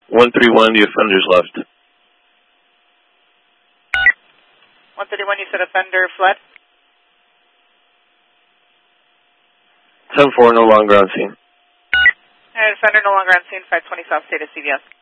131, the offender's left. 131, you said offender fled? 10-4, no longer on scene. Alright, offender no longer on scene, 520 South State of CVS.